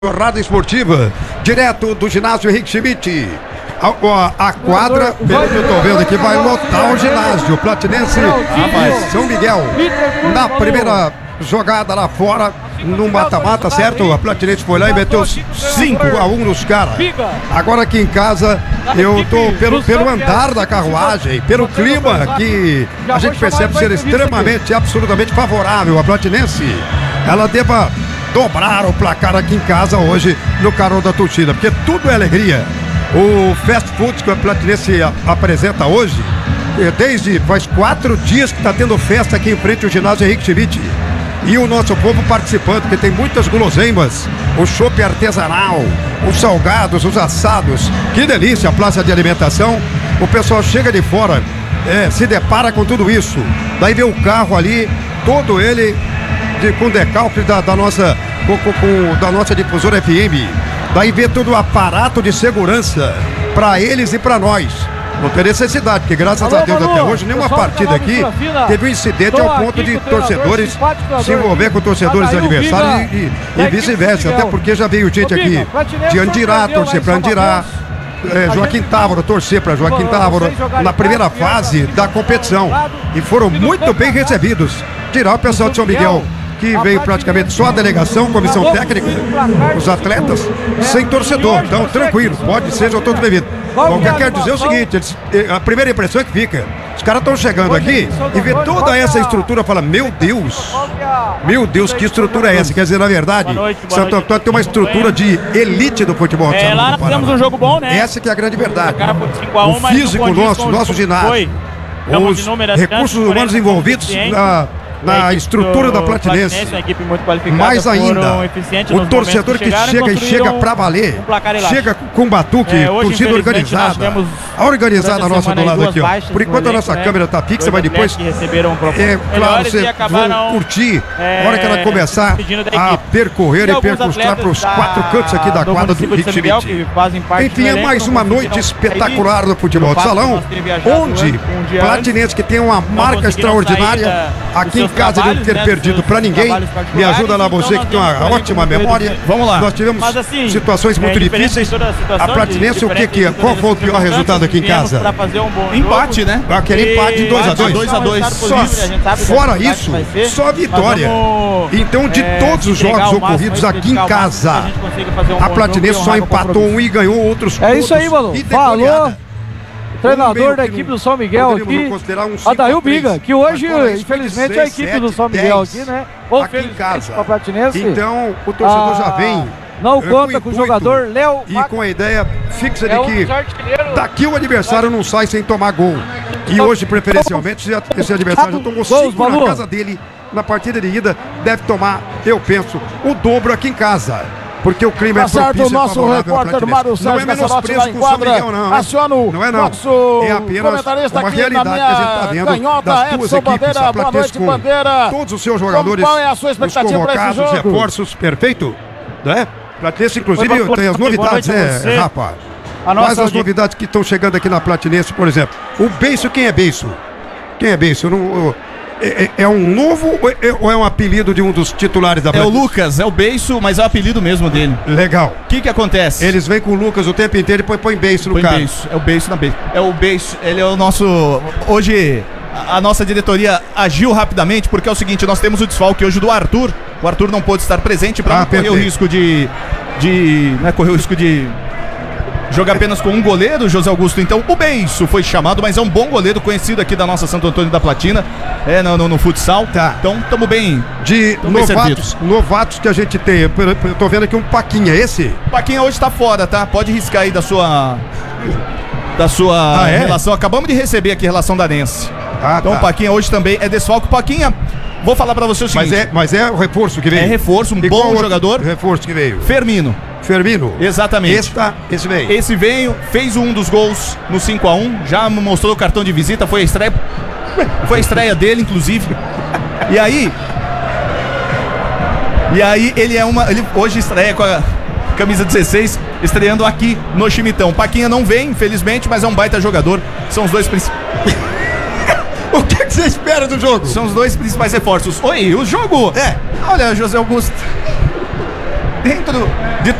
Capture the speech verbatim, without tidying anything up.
Jornada esportiva, direto do ginásio Henrique Schmidt. A, a, a quadra, pelo que eu tô vendo aqui, vai lotar o ginásio. Platinense, rapaz, São Miguel. Na primeira jogada lá fora, no mata-mata, certo? A Platinense foi lá e meteu cinco a um nos caras. Agora aqui em casa, eu tô pelo, pelo andar da carruagem, pelo clima que a gente percebe ser extremamente, absolutamente favorável à Platinense. Ela deva dobrar o placar aqui em casa hoje no Carol da Torcida, porque tudo é alegria. O fast food que a Platinense apresenta hoje, desde faz quatro dias que está tendo festa aqui em frente ao ginásio Henrique Schmidt. E o nosso povo participando, porque tem muitas guloseimas, o chopp artesanal, os salgados, os assados. Que delícia a praça de alimentação. O pessoal chega de fora, é, se depara com tudo isso. Daí vê o carro ali, todo ele De, com decalque da, da, nossa, com, com, com, da nossa difusora F M. Daí vê todo o aparato de segurança para eles e para nós. Não tem necessidade, porque graças Alô, a Deus Manu, até hoje nenhuma partida aqui teve um incidente ao ponto de torcedores se envolver com torcedores adversários e, e, e vice-versa. Até porque já veio gente aqui de Andirá torcer para Andirá. É, Joaquim Távora, torcer para Joaquim Távora na primeira fase da competição. E foram muito bem recebidos. Tirar o pessoal de São Miguel, que veio praticamente só a delegação, comissão técnica, os atletas, sem torcedor. Então, tranquilo, pode ser, já todos bem-vindos. Bom, o que eu quero dizer é o seguinte, eles, a primeira impressão é que fica, os caras estão chegando aqui e vê toda essa estrutura e fala, meu Deus, meu Deus, que estrutura é essa? Quer dizer, na verdade, Santo Antônio tem uma estrutura de elite do futebol. É, lá nós fizemos um jogo bom, né? Essa que é a grande verdade. O físico nosso, nosso ginásio, os recursos humanos envolvidos na... na estrutura da Platinense, mais ainda o torcedor que chega e chega pra valer, chega com batuque, é, torcida organizada, a organizada nossa do lado aqui, ó. Por enquanto a nossa câmera tá fixa, mas depois é claro, vocês vão curtir a hora que ela começar a percorrer e percustar para os quatro cantos aqui da quadra do Henrique Schmidt. Enfim, é mais uma noite espetacular do futebol de salão, onde Platinense, que tem uma marca extraordinária aqui em casa, de não ter perdido pra ninguém. Me ajuda lá você que tem uma ótima memória. Vamos lá. Nós tivemos Mas, assim, situações muito é, difíceis. A Platinense, o que que é? Qual foi o pior resultado aqui em casa? Um empate, né? Aquele empate dois a dois. dois a dois. Fora isso, só vitória. Então, de todos os jogos ocorridos aqui em casa, a Platinense só empatou um e ganhou outros todos. É isso aí, mano. Falou. Treinador da equipe do São Miguel aqui, um Adail Biga, que hoje, infelizmente, é a equipe do São Miguel aqui, né? Ou aqui em casa. Pra Platinense. Então, o torcedor ah, já vem. Não conta com o jogador Léo. E com a ideia fixa de que daqui o adversário não sai sem tomar gol. E hoje, preferencialmente, esse adversário já tomou cinco na casa dele. Na partida de ida, deve tomar, eu penso, o dobro aqui em casa. Porque o clima tá é propício, certo, o nosso repórter Mário Sérgio não é menosprezo com o São Miguel, não. Aciona o não é não. Nosso é apenas uma realidade que a gente está vendo canhota, das duas Edson equipes. Bandeira, A Platinense com Bandeira. todos os seus jogadores, qual é a sua expectativa os convocados, reforços, perfeito? Né? Platinense, inclusive, tem as novidades, né, Rafa? Quais as novidades que estão chegando aqui na Platinense, por exemplo? O Beiço, quem é Beiço? Quem é Beiço? Eu não... Eu, É, é um novo ou é um apelido de um dos titulares da Platinense? É o Lucas, é o Beiço, mas é o apelido mesmo dele. Legal. O que que acontece? Eles vêm com o Lucas o tempo inteiro e põe, põe Beiço no põe cara. Beiço, é o Beiço na Beiço. É o Beiço, ele é o nosso... Hoje a nossa diretoria agiu rapidamente porque é o seguinte, nós temos o desfalque hoje do Arthur. O Arthur não pôde estar presente para ah, não correr o risco de... de né, correr o risco de... joga apenas com um goleiro, José Augusto. Então o Beiço foi chamado, mas é um bom goleiro conhecido aqui da nossa Santo Antônio da Platina, é no, no, no futsal. Tá. Então estamos bem. De tamo novatos, bem novatos que a gente tem, eu, eu tô vendo aqui um Paquinha, esse? Paquinha hoje tá fora, tá? Pode riscar aí da sua da sua ah, é? relação. Acabamos de receber aqui a relação da Nense. Ah, então tá. O Paquinha hoje também é desfalque. Paquinha, vou falar pra você o seguinte. Mas é, mas é o reforço que veio? É reforço, um e bom jogador. Reforço que veio? Firmino. Firmino. Exatamente. Esse, tá, esse veio. Esse veio, fez um dos gols no cinco a um, já mostrou o cartão de visita, foi a estreia. Foi a estreia dele, inclusive. E aí. E aí ele é uma. Ele hoje estreia com a camisa dezesseis, estreando aqui no Chimitão. Paquinha não vem, infelizmente, mas é um baita jogador. São os dois principais. O que, que você espera do jogo? São os dois principais reforços. Oi, o jogo. É. Olha, José Augusto. dentro de